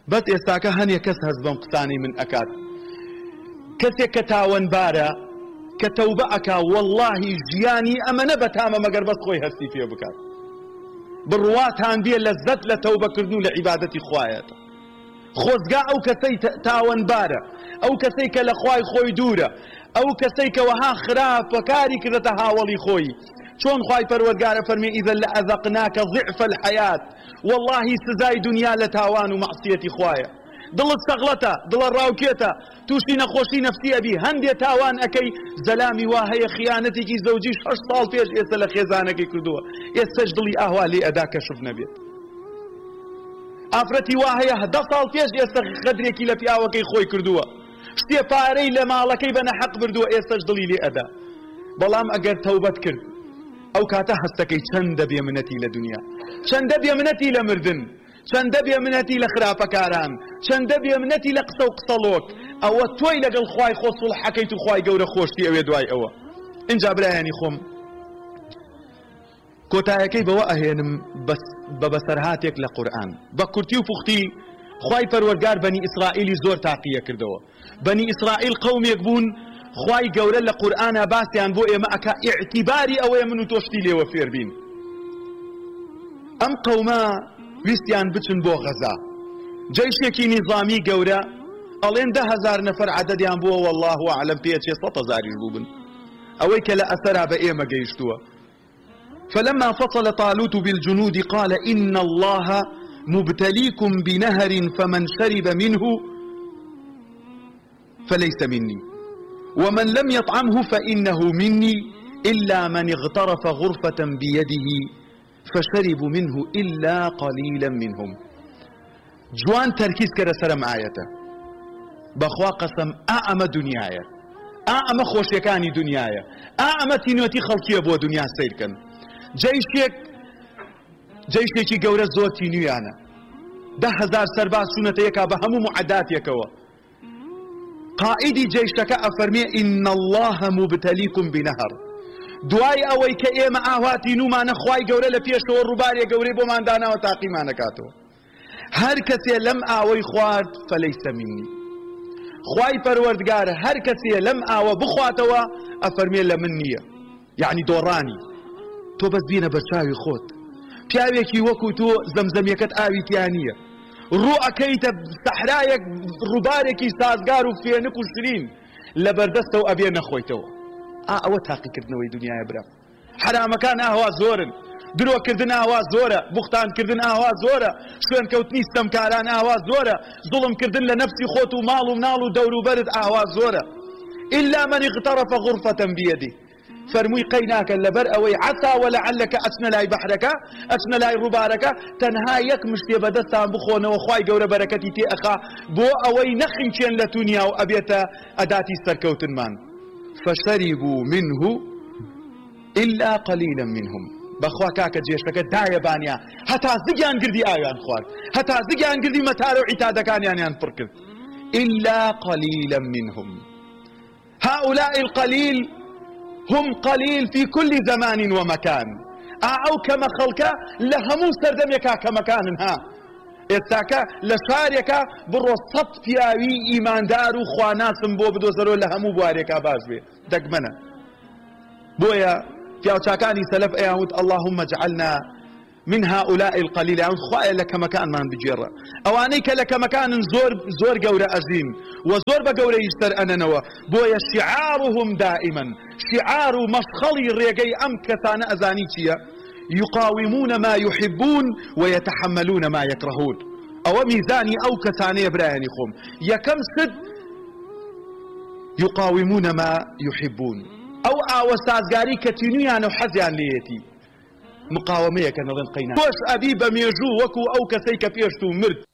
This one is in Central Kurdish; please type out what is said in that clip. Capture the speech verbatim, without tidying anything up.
بەس ئێستاکە هەنێ کەس هەست بەم قسانەی من ئەکات. کەسێک کە تاوانبارە کە تەوبە ئەکا وەڵڵاهی ژیانی ئەمە نەبەتامە مەگەر بەس خۆی هەستی پێ بکات. بڕواتان بێ لەزەت لە تەوبەکردن و لە عیبادەتی خوایەتە. خۆزگا ئەو کەسەی تاوانبارە، ئەو کەسەی کە لە خوای خۆی دوورە، ئەو کەسەی کە وەها خراپە کاری کردەتە هاوڵی خۆی. چۆن خوای پەروەردگارە فەرمێ ئیذا لەئەذەقناکە ضعف الحەیات، وەڵڵاهی سزای دنیا لە تاوان و مەعسیەتی خوایە. دڵت سەغڵەتە، دڵە ڕاوکێتە، تووشی نەخۆشی نەفسی ئەبی، هەندێ تاوان ئەەکەی، زەلامی وا هەیە خیانەتێکی زەوجیش هەشت ساڵ پێش ئێستا لە خێزانەکەی کردووە، ئێستاش دڵی ئاوا لێ ئەدا کەشف نەبێت. ئافرەتی وا هەیە دە ساڵ پێش ئێستا خەدرێکی لە پیاوەکەی خۆی کردووە، شتێ پارەی لە ماڵەکەی بە نەحەق بردووە، ئێستاش دڵی لێ ئەدا. بەڵام ئەگەر تەوبەت کرد ئەو کاتە هەستەکەی چەندە بێمنەتی لە دنیا، چەندە بێمنەتی لە مردن، چەندە بێمنەتی لە خراپەکاران، چەندە بێمنەتی لە قسە و قسەڵۆک. ئەوە تۆی لەگەڵ خوای خۆ سوڵح حەکەیت و خوای گەورە خۆشتی ئەوێ دوای ئەوە. اینجا برایانی خۆم کۆتایەکەی بەوە ئەهێنم بە بەسەرهاتێک لە قورئان. بە کورتی و پوختی خوای پەروەردگار بەنی ئیسرائیلی زۆر تاقیە کردەوە. بەنی ئیسرائیل قەومێک بوون خوای گەورە لە قورئانە باسییان بۆ ئێمە ئەکا ئیعتیباری ئەوەیە من و تۆشتی لێوە فێر بین. ئەم قەومە ویستیان بچن بۆ غەزا، جەیشێکی نیظامی گەورە، ئەڵێن دە هەزار نەفەر عەدەدیان بووە، وەڵڵاهو ئەعلەم پێچێ سەد هەزاریش بوو بن، ئەوەی کە لە ئەسەرا بە ئێمە گەیشتووە. فلما فصل طالوت بالجنود قال إن الله مبتليكم بنهر فمن شرب منه فليس مني ومن لم يطعمه فإنه مني إلا من اغترف غرفة بيده فشربوا منه إلا قليلا منهم. جوان تركيز كرا سرم آيته بخوا قسم أعمى دنيايا، أعمى خوشيكاني دنيايا، أعمى تينوتي خلقية بو دنيا سيركن. جيشيك جيشيكي قورة زور تينيوانا ده هزار سرباز سنة يكا بهمو معدات يكوا. قائدي جيشك أفرمي إن الله مبتليكم بنهر، دوای ئەوەی کە ئێمە ئاواتی نومانە خوای گەورە لە پێشەوە ڕووبارێ گەورەی بۆمان داناوە تاقیمانەکاتەوە. هەر کەسێ لەم ئاوەی خوارد فەلەیسە منی، خوای پەروەردگارە هەر کەسێ لەم ئاوە بخواتەوە ئەفەرمێ لە من نییە، یعنی دۆڕانی. تۆ بەس بینە بەرچاوی خۆت، پیاوێکی وەکو تۆ زەمزەمیەکەت ئاوی تیا نییە، ڕوو ئەکەیتە سەحرایەک ڕووبارێکی سازگار و فێنک و شرین، لە بەردەستەوە ئەبێ نەخۆیتەوە. ئەوە تاقیکردنەوەی دنیاە برا. حرامەکان ئاوا زۆرن، درۆکردن ئاوا زۆرە، بوختانکردن ئاوا زۆرە، شوێنکەوتنی ستەمکاران ئاوا زۆرە، زوڵمکردن لە نەفسی خۆت و ماڵ و مناڵ و دەوروبەرت ئاوا زۆرە. إلا من اغترف غرفة بيده، فەرمووی قەی ناکەن لەبەر ئەوەی عەسا وەلەعەلەکە ئەچنە لای بەحرەکە، ئەچنە لای ڕووبارەکە، تەنها یەک مشتێ بەدەستان بخۆنەوە خوای گەورە بەرەکەتی تێ ئەخا بۆ ئەوەی نەخینچێن لە دونیا و ئەبێتە ئەداتی سەرکەوتنمان. فشربوا منه إلا قليلا منهم. بخوا كاكا جيشتك دايا بانيا هتا زگيان گردي آيان خوار، هتا زگيان گردي متارو عتادكان يانيان فركد. إلا قليلا منهم. هؤلاء القليل هم قليل في كل زمان ومكان. أو كما خلقا لهمو سردم يكا كمكان ها ئێستاکە لە شارێکە بڕۆ سەد پیاوی ئیماندار و خواناسم بۆ بدۆزەرەوە لە هەموو بوارێکا باش بێ، دەگمەنە. بۆیە پیاوچاکانی سەلەف ئەیانوت اللهم اجعلنا من هؤلاء القليل، یان خوایە لە کەمەکانمان بجێڕە. ئەوانەی کە لە کەمەکانن زۆر زۆر گەورە ئەژین و زۆر بە گەورەی سەر ئەنەنەوە، بۆیە شعارهم دائما، شعار و مەشخەڵی ڕێگەی ئەم کەسانە ئەزانی چییە؟ يقاومون ما يحبون ويتحملون ما يكرهون. أو ميزاني أو كسانية براياني خم يكم سد يقاومون ما يحبون، أو أو سازقاري كتينيان وحزيان ليتي مقاومية كنظن قينا. وش أبي بميجو وكو أو كسيك بيشتو مرد